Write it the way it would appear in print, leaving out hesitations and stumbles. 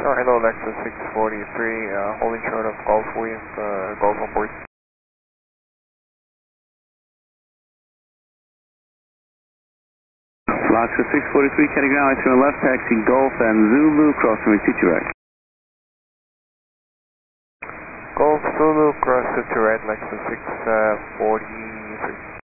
Oh, hello, Lexus 643, holding short of Golf with Golf on board. Lexus 643, heading ground, to left, taxi Golf and Zulu, crossing with T2 right. Golf Zulu, cross to right, Lexus 643.